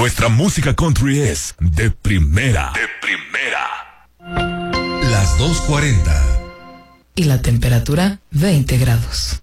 Nuestra música country es de primera. De primera. Las 2:40. Y la temperatura 20 grados.